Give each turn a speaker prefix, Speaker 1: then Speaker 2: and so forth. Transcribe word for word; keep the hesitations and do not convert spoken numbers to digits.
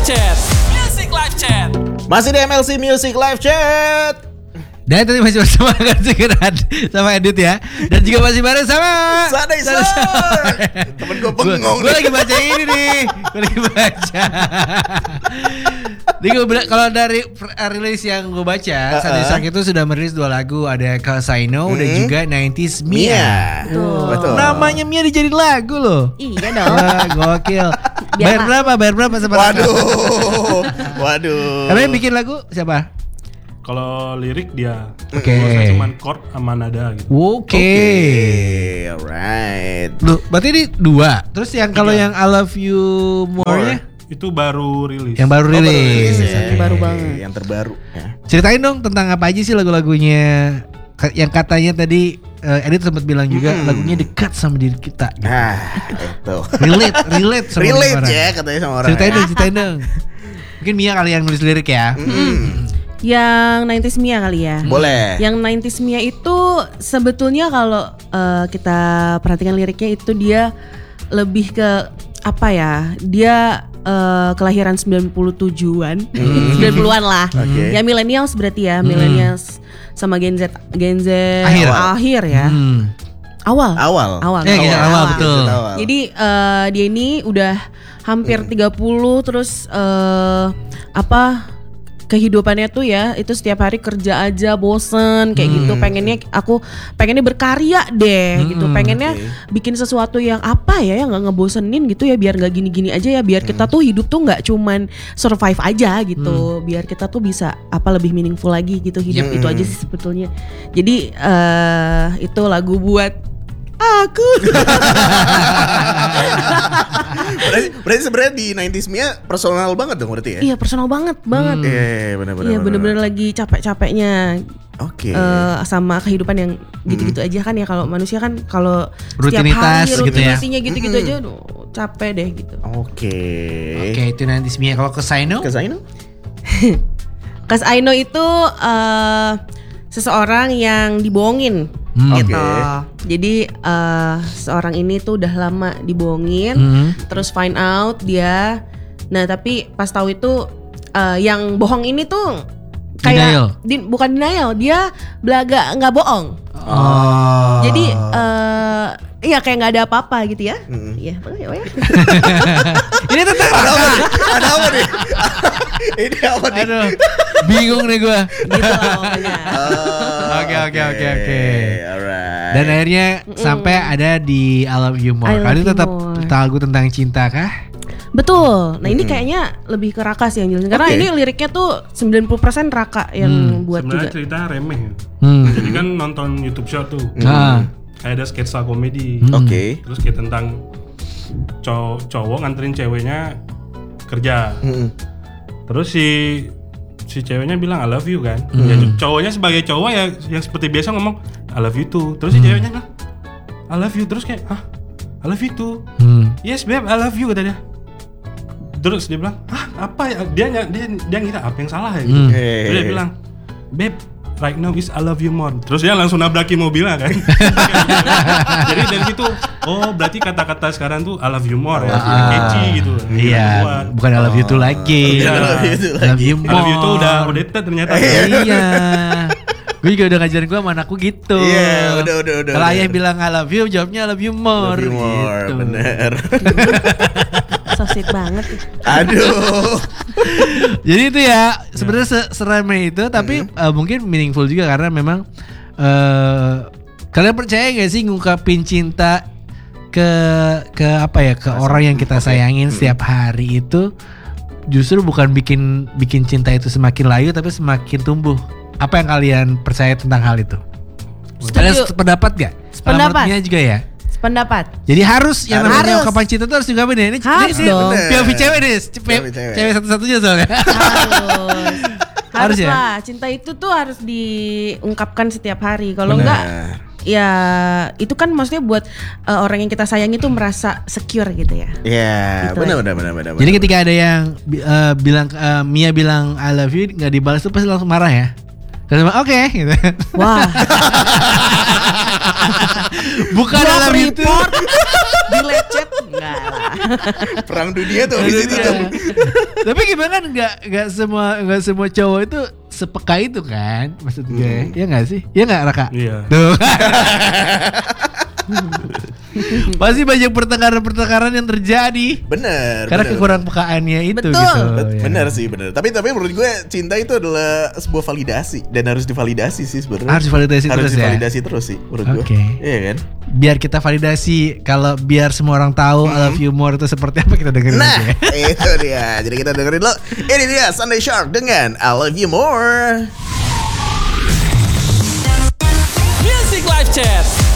Speaker 1: Chat. Music Live Chat.
Speaker 2: Masih di M L C Music Live Chat.
Speaker 3: Dan tadi masih bersama Gansigeran sama Edit ya. Dan juga masih bareng sama
Speaker 2: Sadai Sar. Temen gue bengong.
Speaker 3: Gue lagi baca ini nih. Gue lagi baca. Nih gue kalau dari rilis yang gue baca, uh-uh. Sadai Sar itu sudah merilis dua lagu, ada Cause I Know hmm. dan juga nineties Mia.
Speaker 2: Mia.
Speaker 3: Tuh. Betul. Namanya Mia dijadiin lagu loh.
Speaker 4: Iya dong.
Speaker 3: Wah, gokil. Bayar berapa? Bayar berapa sama?
Speaker 2: Waduh. Waduh.
Speaker 3: Tapi yang bikin lagu siapa?
Speaker 5: Kalau lirik dia,
Speaker 3: oke. Okay.
Speaker 5: Cuman chord sama nada gitu.
Speaker 3: Oke, okay.
Speaker 2: okay. Alright.
Speaker 3: Loh, berarti ini dua. Terus yang kalau yang I Love You More-nya
Speaker 5: itu baru rilis.
Speaker 3: Yang baru
Speaker 2: oh,
Speaker 3: rilis.
Speaker 2: Baru rilis ya.
Speaker 4: Yang baru banget.
Speaker 2: Yang terbaru. Ya.
Speaker 3: Ceritain dong tentang apa aja sih lagu-lagunya. Yang katanya tadi uh, Edit sempat bilang juga hmm. lagunya dekat sama diri kita. Gitu.
Speaker 2: Nah, itu.
Speaker 3: Relate, relate sama
Speaker 2: relate
Speaker 3: orang.
Speaker 2: ya katanya sama orang.
Speaker 3: Ceritain
Speaker 2: ya.
Speaker 3: dong, ceritain dong. Mungkin Mia kali yang nulis lirik ya.
Speaker 2: Hmm.
Speaker 4: Yang nineties Mia kali ya.
Speaker 2: Boleh.
Speaker 4: Yang nineties Mia itu sebetulnya kalau uh, kita perhatikan liriknya itu dia lebih ke apa ya? Dia uh, kelahiran sembilan puluh tujuhan, hmm. sembilan puluhan lah. Okay. Ya millennials berarti ya, millennials hmm. sama Gen Z, Gen Z
Speaker 3: akhir,
Speaker 4: akhir ya. Hmm. Awal.
Speaker 2: Awal.
Speaker 4: Awal.
Speaker 3: Eh, awal, awal, awal betul.
Speaker 4: Awal. Jadi uh, dia ini udah hampir hmm. tiga puluh terus uh, apa? Kehidupannya tuh ya itu setiap hari kerja aja bosen kayak hmm. gitu, pengennya aku pengennya berkarya deh hmm, gitu, pengennya okay. bikin sesuatu yang apa ya yang nggak ngebosenin gitu ya, biar nggak gini-gini aja ya, biar hmm. kita tuh hidup tuh nggak cuman survive aja gitu, hmm. biar kita tuh bisa apa lebih meaningful lagi gitu hidup. hmm. Itu aja sih sebetulnya. Jadi uh, itu lagu buat aku.
Speaker 2: berarti, berarti sebenarnya di nineties Mia personal banget dong berarti ya?
Speaker 4: Iya personal banget banget.
Speaker 2: Iya hmm. benar-benar.
Speaker 4: Iya benar-benar lagi capek-capeknya.
Speaker 2: Oke. Okay.
Speaker 4: Uh, sama kehidupan yang gitu-gitu hmm. aja kan ya, kalau manusia kan kalau
Speaker 3: rutinitas
Speaker 4: setiap hari rutinasinya
Speaker 3: gitu ya?
Speaker 4: gitu-gitu hmm. aja, aduh capek deh gitu.
Speaker 2: Oke. Okay.
Speaker 3: Oke okay, itu nineties Mia. Kalau Cause I Know?
Speaker 2: Cause I Know?
Speaker 4: Cause I Know itu uh, seseorang yang dibohongin. Hmm. Gitu. Okay. Jadi uh, seorang ini tuh udah lama dibohongin, hmm. terus find out dia. Nah tapi pas tahu itu uh, yang bohong ini tuh kayak di, bukan denial, dia belaga nggak bohong.
Speaker 3: Oh.
Speaker 4: Jadi uh, iya kayak nggak ada apa-apa gitu ya. Iya, mm. ya, ya.
Speaker 3: Ini tentang
Speaker 2: ada apa nih? Ada apa nih? Ini apa nih?
Speaker 3: Aduh, bingung nih gue.
Speaker 4: Gitu lah.
Speaker 3: Oke oke oke oke. Dan akhirnya mm. sampai ada di I Love You More. Kali tetap lagu tentang cinta kah?
Speaker 4: Betul. Nah ini mm-hmm. kayaknya lebih ke Raka sih yang jelasin. Karena okay. ini liriknya tuh sembilan puluh persen Raka yang hmm. buat
Speaker 5: sebenarnya
Speaker 4: juga.
Speaker 5: Cerita remeh.
Speaker 3: Hmm.
Speaker 5: Jadi kan nonton YouTube Short tuh.
Speaker 3: Hmm.
Speaker 5: Kayak ada sketsa komedi.
Speaker 2: Hmm. Oke. Okay.
Speaker 5: Terus kayak tentang cow- cowok nganterin ceweknya kerja. Hmm. Terus si si ceweknya bilang I love you kan. Hmm. Ya, cowoknya sebagai cowok ya yang seperti biasa ngomong I love you too. Terus si hmm. ceweknya bilang I love you. Terus kayak hah? I love you too. Hmm. Yes babe I love you kata dia. Terus dia bilang, ah apa ya? Dia dia dia ngira apa yang salah ya gitu. Hmm. Hey. Terus dia bilang, babe, right now is I love you more. Terus dia langsung nabrakin mobilnya kan. Jadi dari situ, oh berarti kata-kata sekarang tuh I love you more ya, ah. catchy gitu.
Speaker 3: Iya, bukan I love you too lagi.
Speaker 5: Iya.
Speaker 3: I love you more.
Speaker 5: I love you tuh udah outdated ternyata.
Speaker 3: Iya. Gue juga udah ngajarin gue sama anakku gitu.
Speaker 2: Iya, yeah, udah udah udah.
Speaker 3: Kalau ayah bilang I love you, jawabnya I love you more.
Speaker 2: I love you more, gitu. Bener.
Speaker 4: So sweet banget.
Speaker 2: Aduh.
Speaker 3: Jadi itu ya sebenarnya seremeh itu, tapi mm-hmm. uh, mungkin meaningful juga karena memang uh, kalian percaya gak sih ngungkapin cinta ke ke apa ya ke Masa, orang yang kita sayangin okay. setiap hari itu justru bukan bikin bikin cinta itu semakin layu tapi semakin tumbuh. Apa yang kalian percaya tentang hal itu? Kalian sependapat gak?
Speaker 4: Sependapat.
Speaker 3: Menurutnya juga ya.
Speaker 4: Pendapat.
Speaker 3: Jadi harus yang
Speaker 4: harus.
Speaker 3: namanya ungkapan cinta itu harus diungkapin ya. Ini
Speaker 4: harus
Speaker 3: ini,
Speaker 4: dong.
Speaker 3: P O V cewek nih, cewek, cewek satu-satunya soalnya.
Speaker 4: Harus. Harus
Speaker 3: ya?
Speaker 4: lah. Cinta itu tuh harus diungkapkan setiap hari. Kalau enggak, ya itu kan maksudnya buat uh, orang yang kita sayang itu merasa secure gitu ya.
Speaker 2: Iya,
Speaker 4: gitu
Speaker 2: benar benar benar benar.
Speaker 3: Jadi ketika ada yang uh, bilang uh, Mia bilang I love you nggak dibalas tuh pasti langsung marah ya. Kata oke okay, gitu.
Speaker 4: Wah.
Speaker 3: Bukan
Speaker 4: Gua
Speaker 3: dalam itu.
Speaker 4: report dilecet enggak lah.
Speaker 2: Perang dunia tuh di situ tuh.
Speaker 3: Tapi gimana kan nggak nggak semua nggak semua cowok itu sepeka itu kan maksud gue. Ya nggak sih? Ya nggak Raka?
Speaker 5: Iya.
Speaker 3: Tuh. Pasti banyak pertengkaran-pertengkaran yang terjadi.
Speaker 2: Bener.
Speaker 3: Karena
Speaker 2: bener.
Speaker 3: kekurang pekaannya itu
Speaker 4: Betul.
Speaker 3: gitu.
Speaker 2: Bet-
Speaker 3: ya.
Speaker 2: Bener sih, bener. Tapi tapi menurut gue cinta itu adalah sebuah validasi dan harus divalidasi sih sebenarnya.
Speaker 3: Harus divalidasi
Speaker 2: harus
Speaker 3: terus ya?
Speaker 2: divalidasi terus sih menurut gue.
Speaker 3: Oke.
Speaker 2: Iya kan?
Speaker 3: Biar kita validasi kalau biar semua orang tahu I love you more itu seperti apa kita dengerin
Speaker 2: Nah,
Speaker 3: aja ya.
Speaker 2: itu dia. Jadi kita dengerin dulu. Ini dia Sunday Shark dengan I Love You More.
Speaker 1: Music Live Chat.